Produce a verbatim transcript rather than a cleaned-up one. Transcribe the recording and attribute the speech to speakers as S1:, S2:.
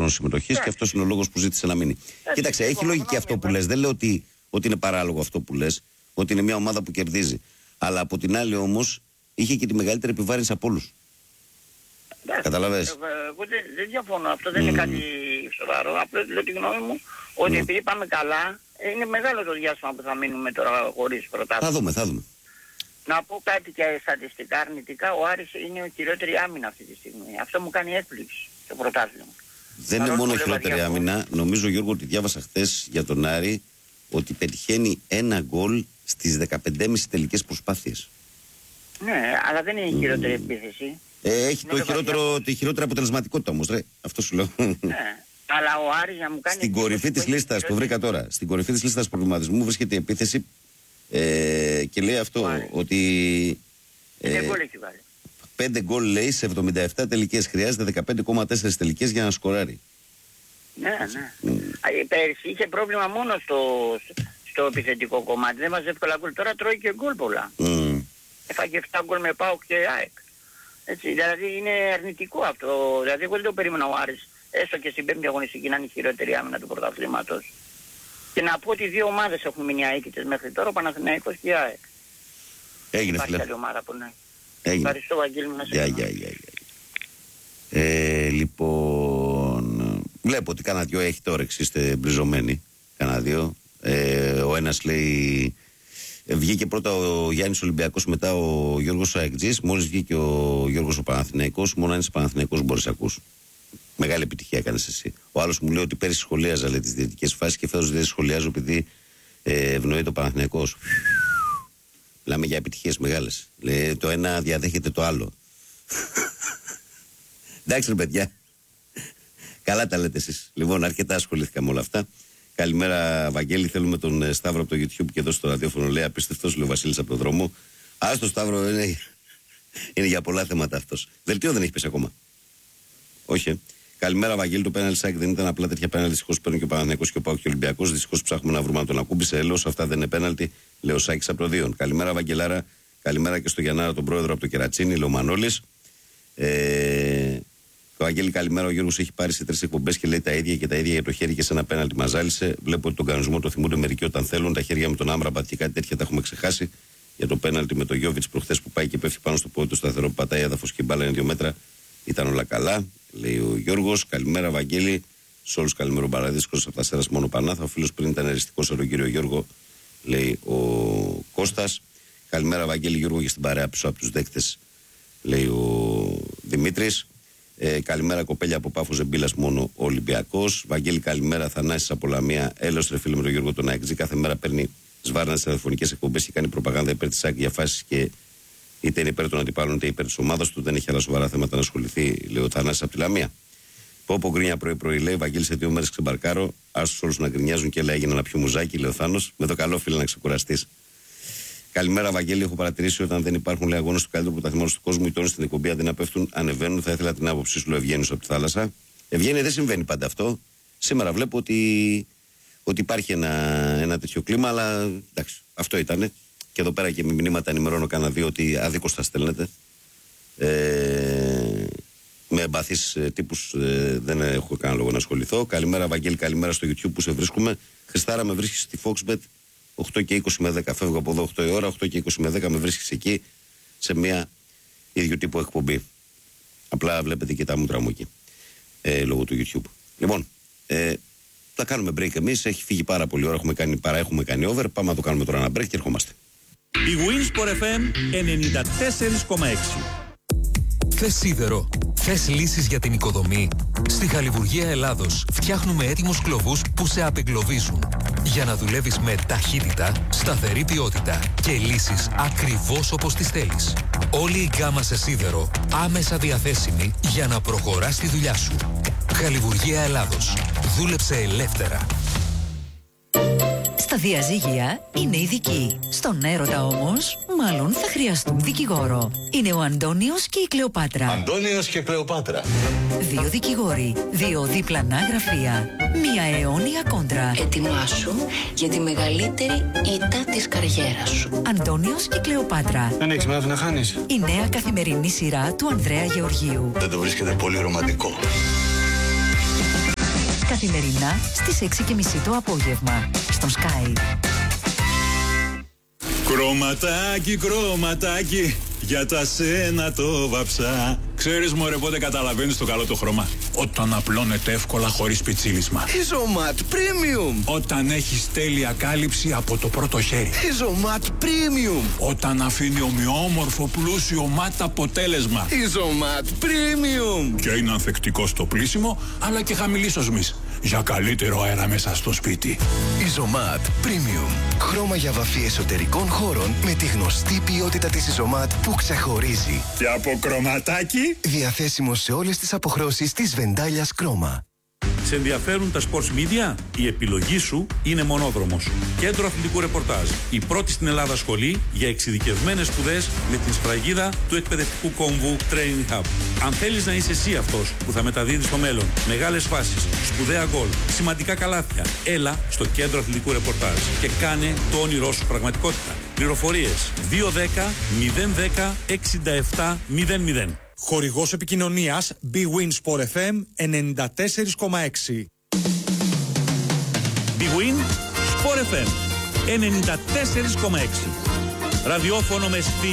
S1: χρόνος συμμετοχής και αυτός είναι ο λόγος που ζήτησε να μείνει. Έτσι, κοίταξε, έχει λοιπόν, λογική αυτό που λες. Δεν λέω ότι, ότι είναι παράλογο αυτό που λες, ότι είναι μια ομάδα που κερδίζει. Αλλά από την άλλη όμως είχε και τη μεγαλύτερη επιβάρυνση από όλους. Καταλαβες.
S2: Εγώ δεν, δεν διαφωνώ. Αυτό δεν mm. είναι κάτι σοβαρό. Απλώς λέω τη γνώμη μου ότι mm. επειδή πάμε καλά, είναι μεγάλο το διάστημα που θα μείνουμε τώρα χωρίς πρωτάθλημα.
S1: Θα δούμε, θα δούμε.
S2: Να πω κάτι και στατιστικά αρνητικά. Ο Άρης είναι ο χειρότερη άμυνα αυτή τη στιγμή. Αυτό μου κάνει έκπληξη το πρωτάθλημα.
S1: Δεν είναι μόνο χειρότερη άμυνα. Νομίζω, Γιώργο, ότι διάβασα χθες για τον Άρη ότι πετυχαίνει ένα γκολ στις δεκαπέντε κόμμα πέντε τελικές προσπάθειες.
S2: Ναι, αλλά δεν είναι η χειρότερη mm. επίθεση.
S1: Ε, έχει το χειρότερο, τη χειρότερη αποτελεσματικότητα όμως, ρε. Αυτό σου λέω.
S2: Ναι. Αλλά ο Άρης να μου κάνει...
S1: Στην κορυφή της λίστας, το βρήκα τώρα, στην κορυφή της λίστας προβληματισμού βρίσκεται η επίθεση ε, και λέει αυτό, ότι...
S2: Ε, γκολ έχει βάλει.
S1: πέντε γκολ λέει σε εβδομήντα επτά τελικές. Χρειάζεται δεκαπέντε κόμμα τέσσερα τελικές για να σκοράρει.
S2: Ναι, ναι. Mm. Πέρσι είχε πρόβλημα μόνο στο, στο επιθετικό κομμάτι. Δεν βάζει εύκολα γκολ. Τώρα τρώει και γκολ πολλά. Mm. Έφαγε επτά γκολ με ΠΑΟΚ και ΑΕΚ. Έτσι, δηλαδή είναι αρνητικό αυτό. Δηλαδή εγώ δεν το περίμενα ο Άρης, έστω και στην πέμπτη αγωνιστική να είναι η χειρότερη άμυνα του πρωταθλήματος. Και να πω ότι δύο ομάδες έχουν μείνει αίκητες μέχρι τώρα, ο Παναθηναϊκός και η ΑΕΚ.
S1: Έγινε φίλε.
S2: Υπάρχει άλλη ομάδα που ναι.
S1: Έγινε.
S2: Ευχαριστώ Βαγγέλη μου, να σε
S1: yeah, yeah, yeah, yeah. Ε, λοιπόν, βλέπω ότι κάνα δυο έχετε όρεξη, είστε μπριζωμένοι. Κάνα δυο. Ε, ο ένας λέει... Βγήκε πρώτα ο Γιάννης Ολυμπιακός, μετά ο Γιώργος Αεκτζής. Μόλις βγήκε ο Γιώργος ο Παναθηναϊκός, μόνο αν είσαι Παναθηναϊκός μπορείς να ακούς. Μεγάλη επιτυχία έκανες εσύ. Ο άλλος μου λέει ότι πέρυσι σχολίαζα λέει, τις διαιτητικές φάσεις και φέτος δεν σχολιάζω επειδή ε, ευνοεί το Παναθηναϊκός. Μιλάμε για επιτυχίες μεγάλες. Λέει, το ένα διαδέχεται το άλλο. Εντάξει ρε παιδιά. Καλά τα λέτε εσείς. Λοιπόν, αρκετά ασχολήθηκα με όλα αυτά. Καλημέρα, Βαγγέλη. Θέλουμε τον Σταύρο από το YouTube και εδώ στο ραδιόφωνο. Λέει απίστευτος, λέει ο Βασίλης από τον δρόμο. Α, το Σταύρο είναι, είναι για πολλά θέματα αυτός. Δελτίο δεν έχει πέσει ακόμα. Όχι. Ε. Καλημέρα, Βαγγέλη. Το πέναλτι Σάκη δεν ήταν απλά τέτοια πέναλτι. Δυστυχώς παίρνουν και ο Παναθηναϊκός και ο ΠΑΟΚ και ο Ολυμπιακός. Δυστυχώς ψάχνουμε να βρούμε αν τον ακούμπησε. Έλεος, αυτά δεν είναι πέναλτι. Λέω Σάκης από το Δίον. Καλημέρα, Βαγγελάρα. Καλημέρα και στο Γιαννάρα, τον πρόεδρο από το Κερατσίνι, λέει ο Μανώλης. Ε, Το Βαγγέλη, καλημέρα. Ο Γιώργος έχει πάρει σε τρεις εκπομπές και λέει τα ίδια και τα ίδια για το χέρι και σε ένα πέναλτι μας ζάλισε. Βλέπω ότι τον κανονισμό το θυμούνται μερικοί όταν θέλουν. Τα χέρια με τον Άμραμπατ και κάτι τέτοια τα έχουμε ξεχάσει. Για το πέναλτι με τον Γιώβιτς προχθές που πάει και πέφτει πάνω στο πόδι του σταθερό, πατάει έδαφος και η μπάλα είναι δύο μέτρα. Ήταν όλα καλά, λέει ο Γιώργος. Καλημέρα, Βαγγέλη. Σε όλους καλημέρα, ο Μπαραδίσκος από τα Σέρας μόνο Πανάθα. Ο φίλος πριν ήταν εριστικός από τον κύριο Γιώργο, λέει ο Κώστας. Καλημέρα, Βαγγέλη, Γιώργο, και στην παρέα πίσω από τους δέκτες, λέει ο Δημήτρης. Ε, καλημέρα, κοπέλια από Πάφο Ζεμπίλας, μόνο ο Ολυμπιακός. Βαγγέλη, καλημέρα, Θανάσης από Λαμία. Έλεος, ρε φίλε, με τον Γιώργο τον Αεξή. Κάθε μέρα παίρνει σβάρνα σε τηλεφωνικές εκπομπές και κάνει προπαγάνδα υπέρ της ΣΑΚ για φάσεις και είτε είναι υπέρ των αντιπάλων είτε υπέρ της ομάδας του. Δεν έχει άλλα σοβαρά θέματα να ασχοληθεί, λέει ο Θανάσης από τη Λαμία. Πω πω γκρίνια πρωί-πρωί, λέει Βαγγέλη, σε δύο μέρες ξεμπαρκάρω. Άσους όλους να γκρινιάζουν και λέει έγινε ένα πιο μουζάκι, λέει ο Θάνος. Με το καλό, φίλε, να ξεκουραστείς. Καλημέρα, Βαγγέλη. Έχω παρατηρήσει όταν δεν υπάρχουν λέει, αγώνες του καλύτερου πρωταθλήματος του κόσμου, οι τόνοι στην εκπομπή αντί να πέφτουν, ανεβαίνουν. Θα ήθελα την άποψή σου, λέει Ευγένιος από τη θάλασσα. Ευγένεια, δεν συμβαίνει πάντα αυτό. Σήμερα βλέπω ότι, ότι υπάρχει ένα, ένα τέτοιο κλίμα, αλλά εντάξει, αυτό ήταν. Και εδώ πέρα και με μηνύματα ενημερώνω κάνα δύο ότι αδίκως θα στέλνετε. Ε, με εμπαθείς ε, τύπους ε, δεν έχω κανένα λόγο να ασχοληθώ. Καλημέρα, Βαγγέλη, καλημέρα στο YouTube που σε βρίσκουμε. Χριστάρα, με βρίσκεις στη Foxbet. οκτώ και είκοσι με δέκα φεύγω από εδώ οκτώ η ώρα, οκτώ και είκοσι με δέκα με βρίσκεις εκεί σε μια ίδιο τύπο εκπομπή. Απλά βλέπετε και τα μούτρα μου εκεί ε, λόγω του YouTube. Λοιπόν, ε, θα κάνουμε break εμείς, έχει φύγει πάρα πολύ ώρα, έχουμε κάνει, παρά έχουμε κάνει over, πάμε να το κάνουμε τώρα ένα break και ερχόμαστε.
S3: Η Winsport εφ εμ ενενήντα τέσσερα κόμμα έξι.
S4: Θες σίδερο, θες λύσεις για την οικοδομή. Στη Χαλιβουργία Ελλάδος φτιάχνουμε έτοιμους κλωβούς που σε απεγκλωβίζουν. Για να δουλεύεις με ταχύτητα, σταθερή ποιότητα και λύσεις ακριβώς όπως τις θέλεις. Όλη η γκάμα σε σίδερο άμεσα διαθέσιμη για να προχωράς τη δουλειά σου. Χαλιβουργία Ελλάδος. Δούλεψε ελεύθερα.
S5: Στα διαζύγια είναι ειδικοί. Στον έρωτα όμως, μάλλον θα χρειαστούν δικηγόρο. Είναι ο Αντώνιος και η Κλεοπάτρα.
S6: Αντώνιος και Κλεοπάτρα.
S5: Δύο δικηγόροι, δύο διπλανά γραφεία, μία αιώνια κόντρα.
S7: Ετοιμάσου για τη μεγαλύτερη ήττα της καριέρας σου.
S5: Αντώνιος και Κλεοπάτρα.
S6: Δεν έχεις μάθει να χάνεις.
S5: Η νέα καθημερινή σειρά του Ανδρέα Γεωργίου.
S6: Δεν το βρίσκεται πολύ ρομαντικό?
S5: Καθημερινά στις έξι και μισή το απόγευμα. Στον Sky.
S3: Κρωματάκι, κρωματάκι, για τα σένα το βαψά. Ξέρεις μωρέ πότε καταλαβαίνεις το καλό το χρώμα? Όταν απλώνεται εύκολα χωρίς πιτσίλισμα.
S8: Ιζωμάτ Premium.
S3: Όταν έχεις τέλεια κάλυψη από το πρώτο χέρι.
S8: Ιζωμάτ Premium.
S3: Όταν αφήνει ομοιόμορφο πλούσιο μάτ αποτέλεσμα.
S8: Ιζωμάτ Premium.
S3: Και είναι ανθεκτικό στο πλύσιμο, αλλά και χαμηλής οσμής. Για καλύτερο αέρα μέσα στο σπίτι.
S8: Ιζωμάτ Premium. Χρώμα για βαφή εσωτερικών χώρων με τη γνωστή ποιότητα της Ιζωμάτ που ξεχωρίζει.
S3: Και από κρωματάκι.
S8: Διαθέσιμο σε όλες τις αποχρώσεις της Βεντάλιας Κρόμα.
S9: Σε ενδιαφέρουν τα sports media? Η επιλογή σου είναι Μονόδρομος. Κέντρο αθλητικού ρεπορτάζ. Η πρώτη στην Ελλάδα σχολή για εξειδικευμένες σπουδές με την σφραγίδα του εκπαιδευτικού κόμβου Training Hub. Αν θέλεις να είσαι εσύ αυτός που θα μεταδίδει στο μέλλον μεγάλες φάσεις, σπουδαία γκολ, σημαντικά καλάθια, έλα στο Κέντρο αθλητικού ρεπορτάζ και κάνε το όνειρό σου πραγματικότητα. Πληροφορίες δύο ένα μηδέν μηδέν ένα μηδέν εξήντα επτά μηδέν μηδέν.
S10: Χορηγός επικοινωνίας Big Win Sport εφ εμ ενενήντα τέσσερα κόμμα έξι.
S3: Big Win Sport εφ εμ ενενήντα τέσσερα κόμμα έξι. Ραδιόφωνο με